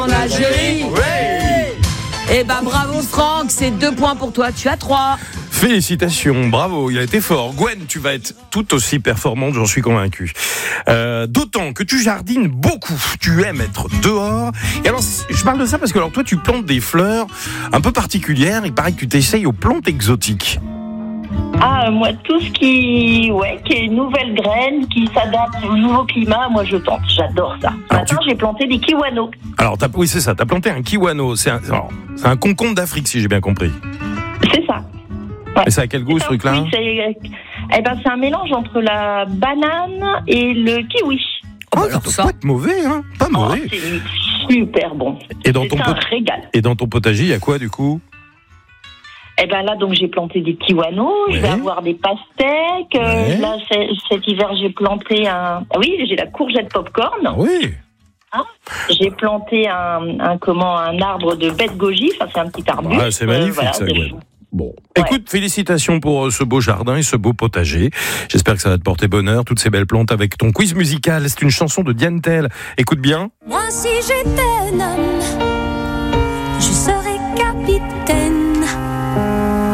En Algérie. Ouais. Eh ben bravo Franck, c'est 2 points pour toi, tu as 3. Félicitations, bravo, il a été fort. Gwen, tu vas être tout aussi performante, j'en suis convaincu. D'autant que tu jardines beaucoup, tu aimes être dehors. Et alors, je parle de ça parce que alors toi, tu plantes des fleurs un peu particulières. Il paraît que tu t'essayes aux plantes exotiques. Ah, moi, tout ce qui est nouvelle graine, qui s'adapte au nouveau climat, moi je tente, j'adore ça. Maintenant, j'ai planté des kiwanos. Alors, oui, c'est ça, t'as planté un kiwano. C'est un concombre d'Afrique, si j'ai bien compris. C'est ça. Ouais. Et ça a quel goût, ce truc-là ? C'est un mélange entre la banane et le kiwi. Oh, ça doit pas être mauvais, hein ? Pas mauvais. C'est super bon. Et c'est un régal. Et dans ton potager, il y a quoi, du coup ? Là, donc, j'ai planté des kiwanos, je vais avoir des pastèques. Là, cet hiver, j'ai planté j'ai la courgette popcorn. Oui. J'ai planté un arbre de bête goji, c'est un petit arbuste. C'est magnifique, ça, Gwen. Bon. Écoute, félicitations pour ce beau jardin et ce beau potager. J'espère que ça va te porter bonheur, toutes ces belles plantes avec ton quiz musical. C'est une chanson de Diane Tell. Écoute bien. Moi, si j'étais un homme, je serais capitaine.